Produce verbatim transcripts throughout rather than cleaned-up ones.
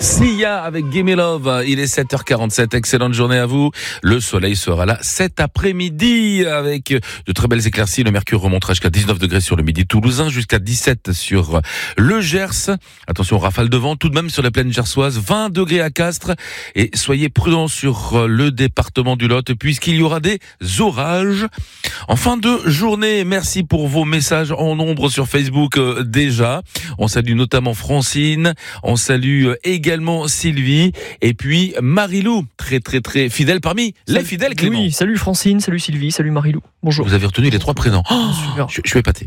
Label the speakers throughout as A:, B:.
A: Sia avec Gimme Love, il est sept heures quarante-sept, excellente journée à vous. Le soleil sera là cet après-midi avec de très belles éclaircies. Le mercure remontera jusqu'à dix-neuf degrés sur le midi toulousain, jusqu'à dix-sept sur le Gers. Attention, rafale de vent tout de même sur les plaines gersoises, vingt degrés à Castres. Et soyez prudents sur le département du Lot puisqu'il y aura des orages. En fin de journée, merci pour vos messages en nombre sur Facebook euh, déjà. On salue notamment Francine, on salue euh, également Sylvie et puis Marilou, très très très fidèle parmi salut. Les fidèles, Clément.
B: Oui, salut Francine, salut Sylvie, salut Marilou. Bonjour.
A: Vous avez retenu les trois prénoms. Oh, super. Je, je suis épaté.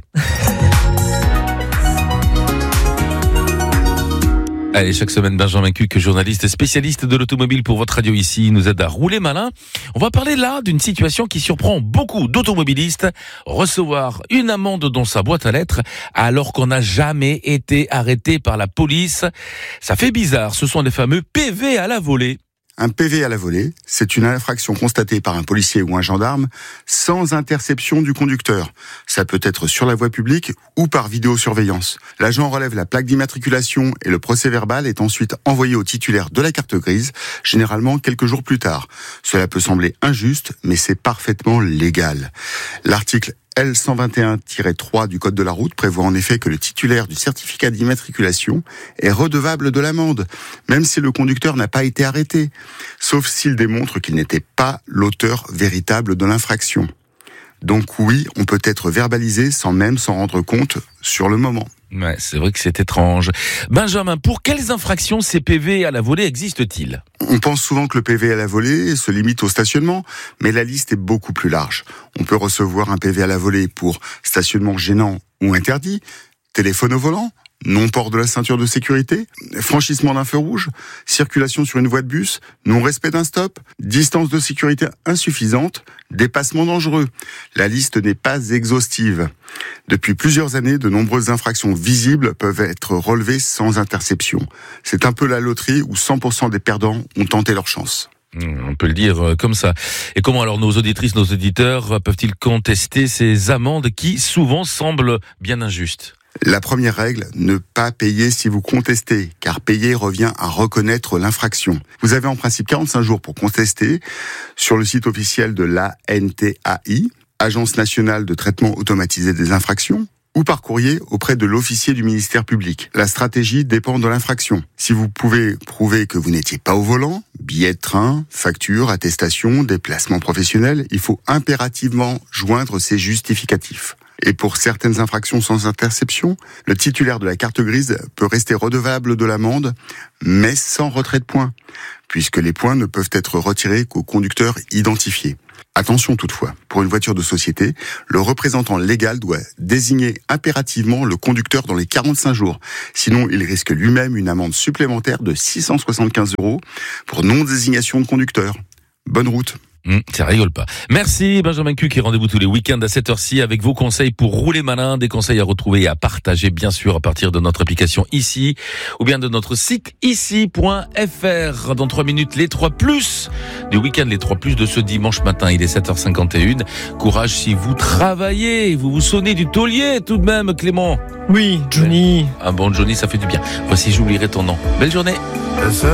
A: Allez, chaque semaine, Benjamin Cuc, journaliste spécialiste de l'automobile pour votre radio ici, nous aide à rouler malin. On va parler là d'une situation qui surprend beaucoup d'automobilistes. Recevoir une amende dans sa boîte à lettres alors qu'on n'a jamais été arrêté par la police. Ça fait bizarre, ce sont les fameux P V à la volée.
C: Un P V à la volée, c'est une infraction constatée par un policier ou un gendarme sans interception du conducteur. Ça peut être sur la voie publique ou par vidéosurveillance. L'agent relève la plaque d'immatriculation et le procès-verbal est ensuite envoyé au titulaire de la carte grise, généralement quelques jours plus tard. Cela peut sembler injuste, mais c'est parfaitement légal. L'article L cent vingt et un tiret trois du Code de la route prévoit en effet que le titulaire du certificat d'immatriculation est redevable de l'amende, même si le conducteur n'a pas été arrêté, sauf s'il démontre qu'il n'était pas l'auteur véritable de l'infraction. Donc oui, on peut être verbalisé sans même s'en rendre compte sur le moment.
A: Ouais, c'est vrai que c'est étrange. Benjamin, pour quelles infractions ces P V à la volée existent-ils ?
C: On pense souvent que le P V à la volée se limite au stationnement, mais la liste est beaucoup plus large. On peut recevoir un P V à la volée pour stationnement gênant ou interdit, téléphone au volant, non-port de la ceinture de sécurité, franchissement d'un feu rouge, circulation sur une voie de bus, non-respect d'un stop, distance de sécurité insuffisante, dépassement dangereux. La liste n'est pas exhaustive. Depuis plusieurs années, de nombreuses infractions visibles peuvent être relevées sans interception. C'est un peu la loterie où cent pour cent des perdants ont tenté leur chance.
A: On peut le dire comme ça. Et comment alors nos auditrices, nos auditeurs peuvent-ils contester ces amendes qui souvent semblent bien injustes ?
C: La première règle, ne pas payer si vous contestez, car payer revient à reconnaître l'infraction. Vous avez en principe quarante-cinq jours pour contester sur le site officiel de l'A N T A I, Agence nationale de traitement automatisé des infractions, ou par courrier auprès de l'officier du ministère public. La stratégie dépend de l'infraction. Si vous pouvez prouver que vous n'étiez pas au volant, billet de train, facture, attestation, déplacement professionnel, il faut impérativement joindre ces justificatifs. Et pour certaines infractions sans interception, le titulaire de la carte grise peut rester redevable de l'amende, mais sans retrait de points, puisque les points ne peuvent être retirés qu'au conducteur identifié. Attention toutefois, pour une voiture de société, le représentant légal doit désigner impérativement le conducteur dans les quarante-cinq jours. Sinon, il risque lui-même une amende supplémentaire de six cent soixante-quinze euros pour non-désignation de conducteur. Bonne route.
A: Mmh, ça rigole pas. Merci Benjamin Cuc et rendez-vous tous les week-ends à cette heure-ci avec vos conseils pour rouler malin, des conseils à retrouver et à partager bien sûr à partir de notre application ici ou bien de notre site ici point f r. Dans trois minutes, les trois plus du week-end, les trois plus de ce dimanche matin. Il est sept heures cinquante et une. Courage si vous travaillez, vous vous sonnez du taulier tout de même, Clément.
B: Oui, Johnny.
A: Un bon Johnny, ça fait du bien. Voici, j'oublierai ton nom. Belle journée.